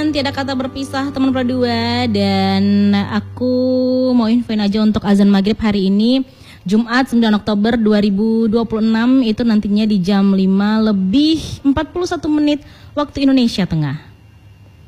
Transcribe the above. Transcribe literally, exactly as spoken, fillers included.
dan tiada kata berpisah teman Pradua. Dan aku mau infoin aja untuk azan maghrib hari ini Jumat sembilan Oktober dua ribu dua puluh enam itu nantinya di jam lima lebih empat puluh satu menit waktu Indonesia Tengah.